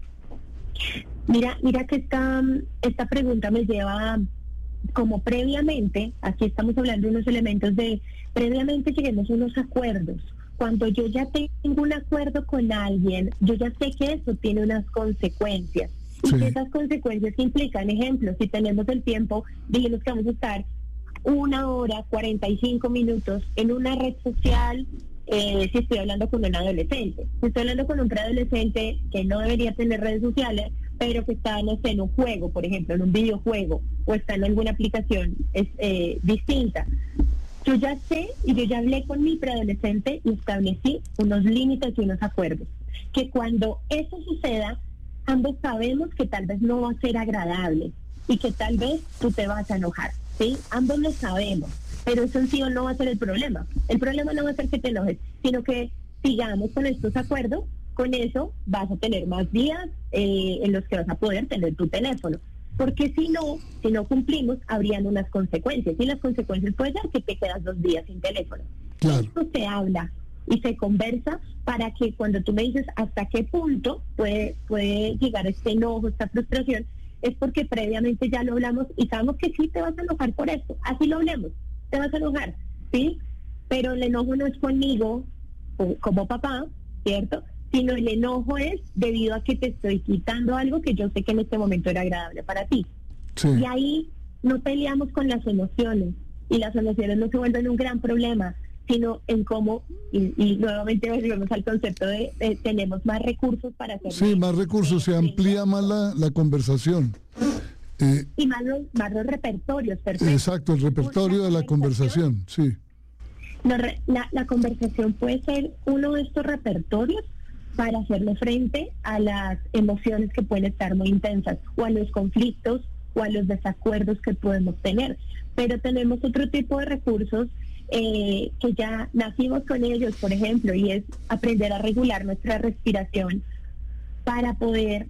Mira que esta pregunta me lleva como previamente, aquí estamos hablando de unos elementos de, previamente lleguemos a unos acuerdos. Cuando yo ya tengo un acuerdo con alguien, yo ya sé que eso tiene unas consecuencias. Y que esas consecuencias implican, ejemplo, si tenemos el tiempo, dijimos que vamos a estar 1 hora, 45 minutos en una red social, si estoy hablando con un adolescente. Si estoy hablando con un preadolescente que no debería tener redes sociales, pero que está, no sé, en un juego, por ejemplo, en un videojuego, o está en alguna aplicación distinta. Yo ya sé y yo ya hablé con mi preadolescente y establecí unos límites y unos acuerdos. Que cuando eso suceda, ambos sabemos que tal vez no va a ser agradable y que tal vez tú te vas a enojar, ¿sí? Ambos lo sabemos, pero eso en sí no va a ser el problema. El problema no va a ser que te enojes, sino que sigamos con estos acuerdos. Con eso vas a tener más días en los que vas a poder tener tu teléfono. Porque si no cumplimos, habrían unas consecuencias. Y las consecuencias pueden ser que te quedas 2 días sin teléfono. Claro. Esto se habla y se conversa para que cuando tú me dices hasta qué punto puede llegar este enojo, esta frustración, es porque previamente ya lo hablamos y sabemos que sí te vas a enojar por esto. Así lo hablemos, te vas a enojar, ¿sí? Pero el enojo no es conmigo como papá, ¿cierto? Sino el enojo es debido a que te estoy quitando algo que yo sé que en este momento era agradable para ti. Sí. Y ahí no peleamos con las emociones, y las emociones no se vuelven un gran problema, sino en cómo, y nuevamente volvemos al concepto de tenemos más recursos para hacer. Sí, más recursos, se amplía más la conversación. Y más los repertorios, perfecto. Exacto, el repertorio de la conversación, sí. La conversación puede ser uno de estos repertorios para hacerle frente a las emociones que pueden estar muy intensas, o a los conflictos, o a los desacuerdos que podemos tener. Pero tenemos otro tipo de recursos que ya nacimos con ellos, por ejemplo, y es aprender a regular nuestra respiración para poder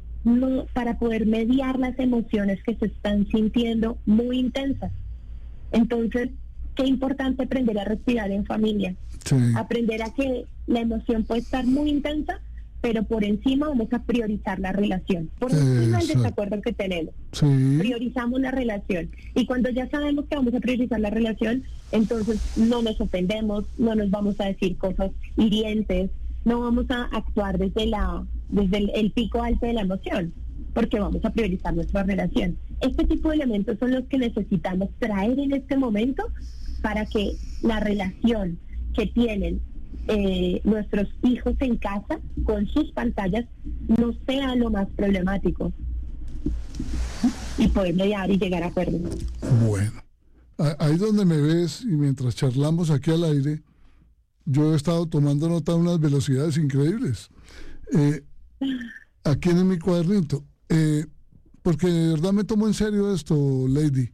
mediar las emociones que se están sintiendo muy intensas. Entonces, qué importante aprender a respirar en familia. Sí. Aprender a que la emoción puede estar muy intensa, pero por encima vamos a priorizar la relación, por encima del desacuerdo que tenemos. Sí. Priorizamos la relación, y cuando ya sabemos que vamos a priorizar la relación, entonces no nos ofendemos, no nos vamos a decir cosas hirientes, no vamos a actuar desde el pico alto de la emoción, porque vamos a priorizar nuestra relación. Este tipo de elementos son los que necesitamos traer en este momento para que la relación que tienen nuestros hijos en casa con sus pantallas no sea lo más problemático, y poder mediar y llegar a acuerdos. Bueno, ahí donde me ves, y mientras charlamos aquí al aire, yo he estado tomando nota de unas velocidades increíbles aquí en mi cuadernito, porque de verdad me tomo en serio esto, Lady.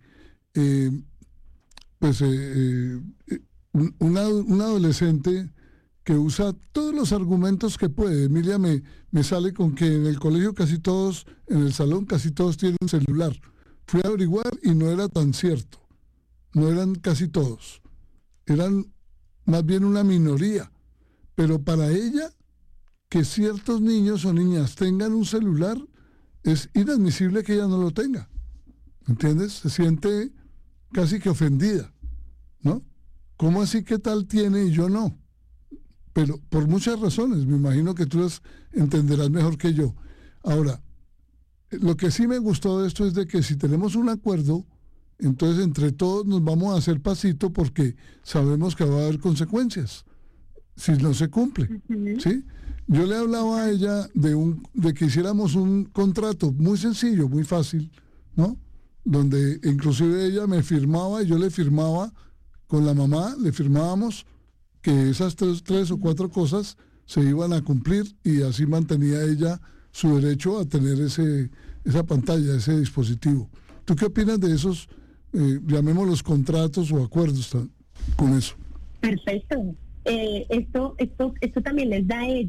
Un adolescente que usa todos los argumentos que puede. Emilia me sale con que en el colegio casi todos, en el salón casi todos tienen un celular. Fui a averiguar y no era tan cierto. No eran casi todos. Eran más bien una minoría. Pero para ella, que ciertos niños o niñas tengan un celular, es inadmisible que ella no lo tenga. ¿Entiendes? Se siente casi que ofendida, ¿no? ¿Cómo así que tal tiene y yo no? Pero por muchas razones, me imagino que tú las entenderás mejor que yo. Ahora, lo que sí me gustó de esto es de que si tenemos un acuerdo, entonces entre todos nos vamos a hacer pasito, porque sabemos que va a haber consecuencias si no se cumple. ¿Sí? Yo le hablaba a ella de que hiciéramos un contrato muy sencillo, muy fácil, ¿no? Donde inclusive ella me firmaba y yo le firmaba con la mamá, le firmábamos que esas tres o 4 cosas se iban a cumplir, y así mantenía ella su derecho a tener esa pantalla, ese dispositivo. ¿Tú qué opinas de esos, llamémoslos contratos o acuerdos con eso? Perfecto. Esto también les da a ellos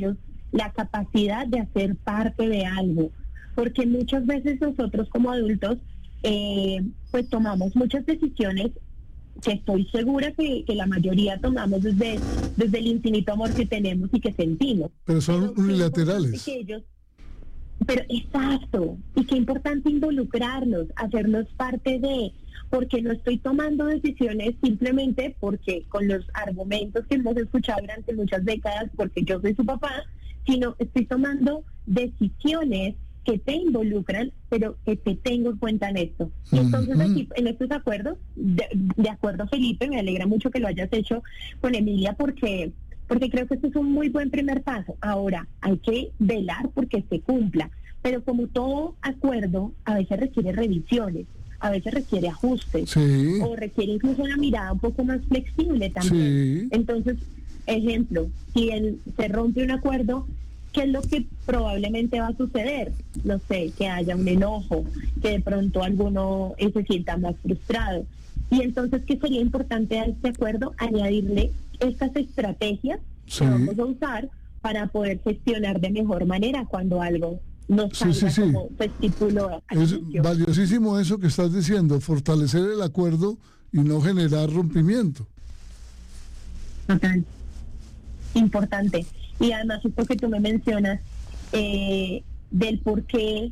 la capacidad de hacer parte de algo, porque muchas veces nosotros como adultos pues tomamos muchas decisiones que estoy segura que la mayoría tomamos desde el infinito amor que tenemos y que sentimos. Pero son unilaterales. Pero exacto, y qué importante involucrarnos, hacernos parte de, porque no estoy tomando decisiones simplemente porque con los argumentos que hemos escuchado durante muchas décadas, porque yo soy su papá, sino estoy tomando decisiones que te involucran, pero que te tengo en cuenta en esto. Y entonces aquí, en estos acuerdos, de acuerdo, Felipe, me alegra mucho que lo hayas hecho con Emilia, porque creo que este es un muy buen primer paso. Ahora, hay que velar porque se cumpla, pero como todo acuerdo, a veces requiere revisiones, a veces requiere ajustes, o requiere incluso una mirada un poco más flexible también. Entonces, ejemplo, si se rompe un acuerdo, ¿qué es lo que probablemente va a suceder? No sé, que haya un enojo, que de pronto alguno se sienta más frustrado. Y entonces, ¿qué sería importante a este acuerdo? Añadirle estas estrategias que vamos a usar para poder gestionar de mejor manera cuando algo no salga como se estipuló. Es valiosísimo eso que estás diciendo, fortalecer el acuerdo y no generar rompimiento. Total. Importante. Y además esto que tú me mencionas del por qué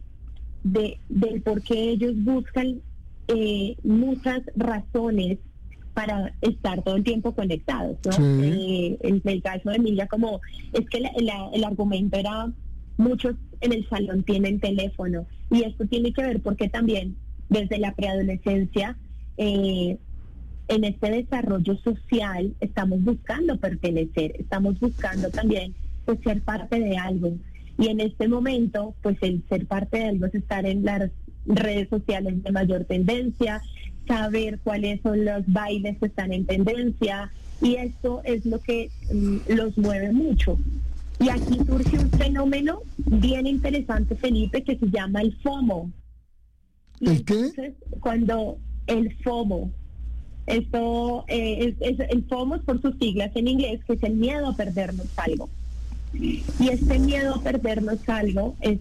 ellos buscan muchas razones para estar todo el tiempo conectados, ¿no? En el caso de Emilia, como es que el argumento era, muchos en el salón tienen teléfono, y esto tiene que ver porque también desde la preadolescencia en este desarrollo social estamos buscando pertenecer, estamos buscando también pues ser parte de algo, y en este momento pues el ser parte de algo es estar en las redes sociales de mayor tendencia, saber cuáles son los bailes que están en tendencia, y esto es lo que los mueve mucho. Y aquí surge un fenómeno bien interesante, Felipe, que se llama el FOMO. ¿El qué? Cuando el FOMO, esto el FOMO es por sus siglas en inglés, que es el miedo a perdernos algo. Y este miedo a perdernos algo es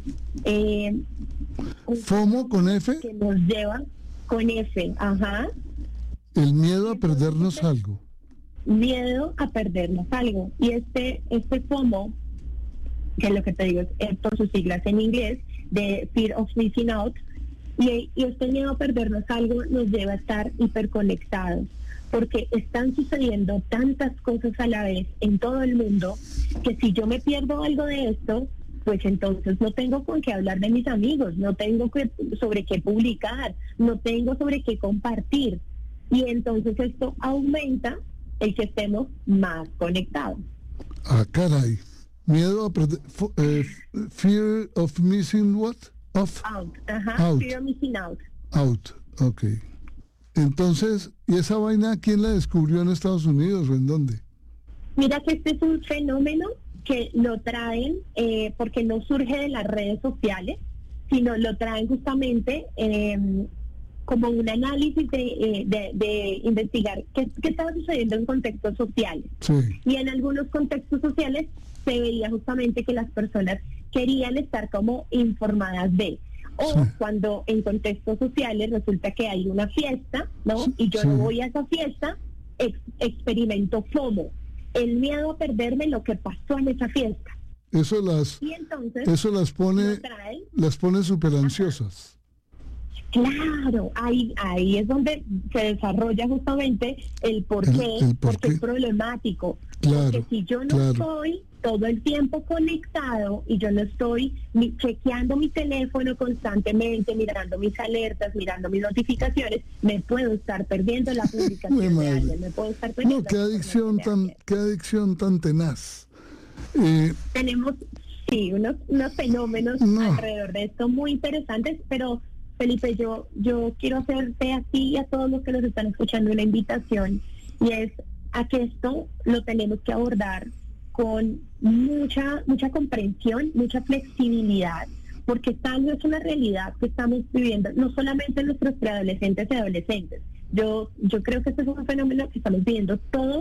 FOMO con F, que nos lleva con F, el miedo a perdernos algo. Miedo a perdernos algo. Y este FOMO, que es lo que te digo, es por sus siglas en inglés, de Fear of Missing Out, y este miedo a perdernos algo nos lleva a estar hiperconectados, porque están sucediendo tantas cosas a la vez en todo el mundo, que si yo me pierdo algo de esto, pues entonces no tengo con qué hablar de mis amigos, no tengo sobre qué publicar, no tengo sobre qué compartir, y entonces esto aumenta el que estemos más conectados. Ah, caray. Miedo a perder, fear of missing what? Out. Fear of missing out. Out, ok. Entonces, ¿y esa vaina quién la descubrió en Estados Unidos o en dónde? Mira que este es un fenómeno que lo traen porque no surge de las redes sociales, sino lo traen justamente como un análisis de investigar qué estaba sucediendo en contextos sociales. Y en algunos contextos sociales se veía justamente que las personas querían estar como informadas de, o cuando en contextos sociales resulta que hay una fiesta, ¿no? Y yo no voy a esa fiesta, experimento FOMO, el miedo a perderme lo que pasó en esa fiesta. Eso las pone súper ansiosas. Claro, ahí es donde se desarrolla justamente el por qué, porque es problemático. Claro, porque si yo no estoy todo el tiempo conectado y yo no estoy chequeando mi teléfono constantemente, mirando mis alertas, mirando mis notificaciones, me puedo estar perdiendo la publicación de alguien, me puedo estar perdiendo. No, qué adicción tan tenaz. Tenemos, unos fenómenos alrededor de esto muy interesantes, pero Felipe, yo quiero hacerte a ti y a todos los que nos están escuchando una invitación, y es a que esto lo tenemos que abordar con mucha comprensión, mucha flexibilidad, porque tal vez es una realidad que estamos viviendo, no solamente nuestros preadolescentes y adolescentes. Yo creo que este es un fenómeno que estamos viviendo todos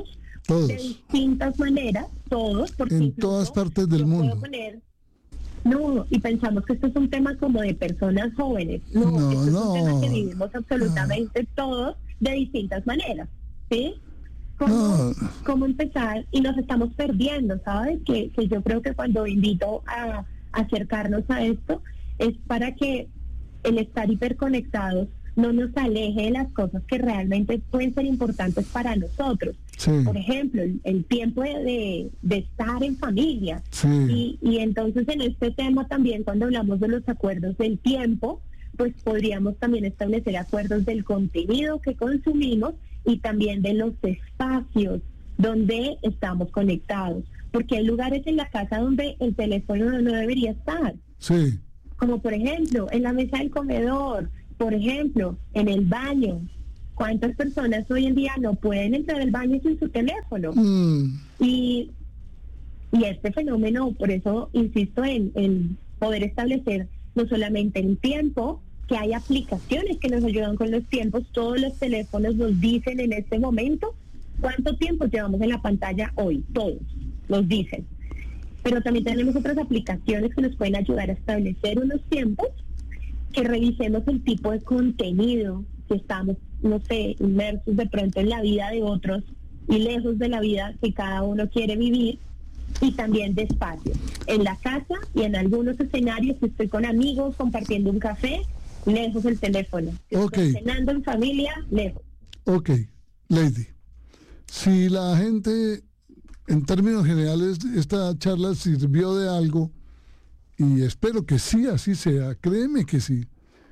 Todos. De distintas maneras, todos. Porque en todas partes del mundo. No, y pensamos que esto es un tema como de personas jóvenes. No, esto es un tema que vivimos absolutamente todos de distintas maneras, ¿sí? ¿Cómo empezar? Y nos estamos perdiendo, ¿sabes? Que yo creo que cuando invito a acercarnos a esto es para que el estar hiperconectados no nos aleje de las cosas que realmente pueden ser importantes para nosotros. Sí. Por ejemplo, el tiempo de estar en familia. Sí. Y entonces en este tema también, cuando hablamos de los acuerdos del tiempo, pues podríamos también establecer acuerdos del contenido que consumimos y también de los espacios donde estamos conectados. Porque hay lugares en la casa donde el teléfono no debería estar. Sí. Como por ejemplo, en la mesa del comedor, por ejemplo, en el baño. ¿Cuántas personas hoy en día no pueden entrar al baño sin su teléfono? Y este fenómeno, por eso insisto en poder establecer no solamente el tiempo, que hay aplicaciones que nos ayudan con los tiempos. Todos los teléfonos nos dicen en este momento cuánto tiempo llevamos en la pantalla hoy, todos nos dicen. Pero también tenemos otras aplicaciones que nos pueden ayudar a establecer unos tiempos, que revisemos el tipo de contenido que estamos, no sé, inmersos de pronto en la vida de otros y lejos de la vida que cada uno quiere vivir, y también de espacio. En la casa y en algunos escenarios, si estoy con amigos compartiendo un café, lejos el teléfono. Si estoy cenando en familia, lejos. Ok, Lady. Si la gente, en términos generales, esta charla sirvió de algo, y espero que sí, así sea, créeme que sí.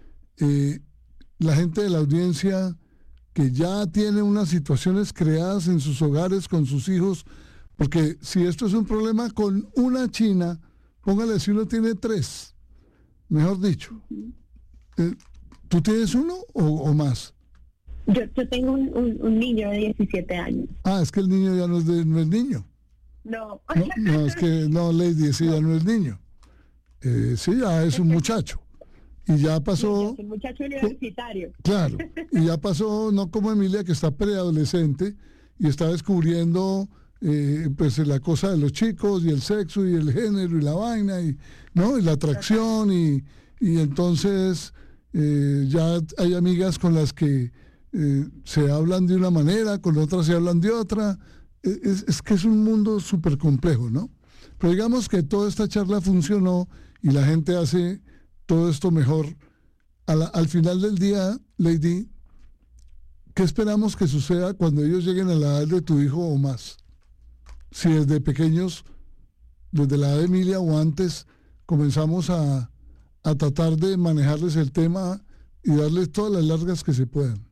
La gente de la audiencia que ya tiene unas situaciones creadas en sus hogares con sus hijos, porque si esto es un problema con una china, póngale si uno tiene 3, mejor dicho. ¿Tú tienes uno o más? Yo tengo un niño de 17 años. Ah, es que el niño ya no es niño. No, es que no, Lady, ese ya no es niño. Sí, ya es un muchacho. Y ya pasó... Es un muchacho universitario. Claro, y ya pasó, no como Emilia, que está preadolescente y está descubriendo pues la cosa de los chicos y el sexo y el género y la vaina y la atracción y entonces ya hay amigas con las que se hablan de una manera, con otras se hablan de otra. Es que es un mundo súper complejo, ¿no? Pero digamos que toda esta charla funcionó y la gente hace todo esto mejor. Al final del día, Lady, ¿qué esperamos que suceda cuando ellos lleguen a la edad de tu hijo o más? Si desde pequeños, desde la edad de Emilia o antes, comenzamos a tratar de manejarles el tema y darles todas las largas que se puedan.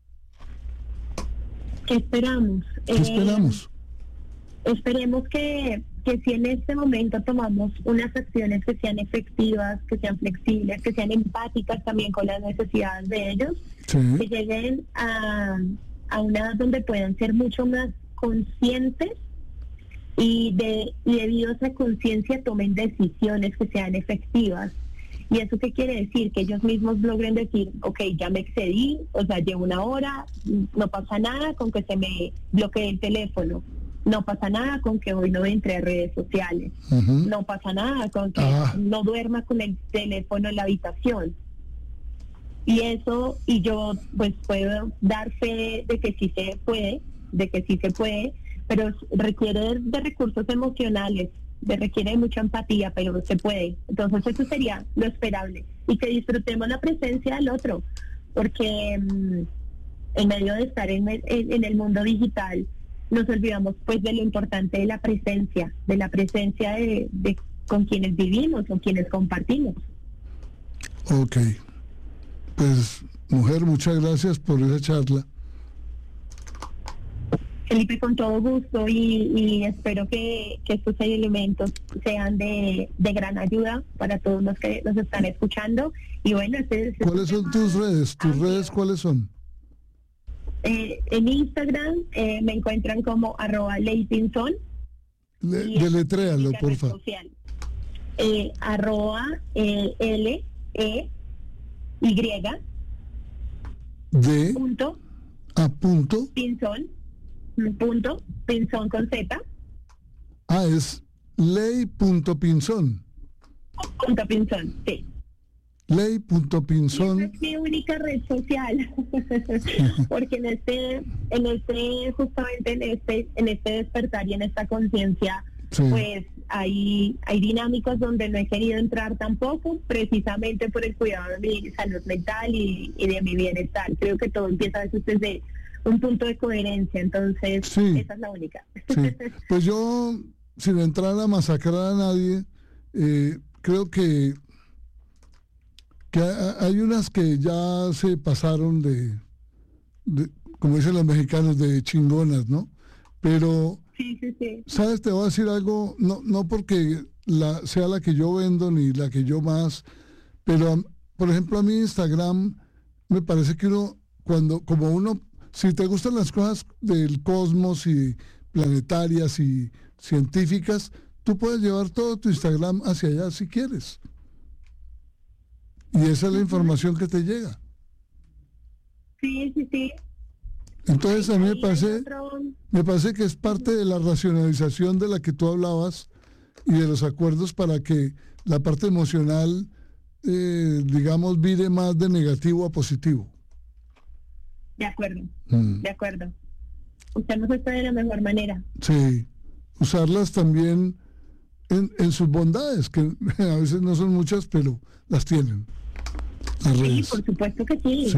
¿Qué esperamos? ¿Qué esperamos? Esperemos que si en este momento tomamos unas acciones que sean efectivas, que sean flexibles, que sean empáticas también con las necesidades de ellos, sí, que lleguen a una edad donde puedan ser mucho más conscientes y debido a esa conciencia tomen decisiones que sean efectivas. ¿Y eso qué quiere decir? Que ellos mismos logren decir, ok, ya me excedí, o sea, llevo 1 hora, no pasa nada con que se me bloquee el teléfono, no pasa nada con que hoy no entre a redes sociales, no pasa nada con que no duerma con el teléfono en la habitación. Y eso, y yo pues puedo dar fe de que sí se puede, pero requiere de recursos emocionales, requiere de mucha empatía, pero se puede. Entonces eso sería lo esperable, y que disfrutemos la presencia del otro, porque en medio de estar en el mundo digital nos olvidamos pues de lo importante de la presencia de con quienes vivimos, con quienes compartimos. Ok, pues mujer, muchas gracias por esa charla. Felipe, con todo gusto, y espero que estos elementos sean de gran ayuda para todos los que nos están escuchando. Y bueno, ¿cuáles son tus redes? ¿Tus redes cuáles son? En Instagram me encuentran como @LeitinSon. Deletréalo, por favor. @LEY de punto Pinzón punto Pinzón con Z. Ah, es ley.pinzón. Punto Pinzón, sí. Ley.pinzón. Esa es mi única red social. Porque justamente en este despertar y en esta conciencia, Sí. pues hay dinámicas donde no he querido entrar tampoco, precisamente por el cuidado de mi salud mental y de mi bienestar. Creo que todo empieza a veces desde un punto de coherencia, entonces Sí. esa es la única. Sí. Pues yo, sin entrar a masacrar a nadie, creo que hay unas que ya se pasaron de, como dicen los mexicanos, de chingonas, ¿no? Pero, Sí. ¿sabes? Te voy a decir algo, no porque sea la que yo vendo ni la que yo más, pero, por ejemplo, a mí Instagram me parece que si te gustan las cosas del cosmos y planetarias y científicas, tú puedes llevar todo tu Instagram hacia allá si quieres. Y esa es la información que te llega. Sí. Entonces a mí me parece que es parte de la racionalización de la que tú hablabas y de los acuerdos para que la parte emocional, digamos, vire más de negativo a positivo. De acuerdo. Usamos esto de la mejor manera. Sí, usarlas también en sus bondades, que a veces no son muchas, pero las tienen. Las Sí, redes. por supuesto que sí.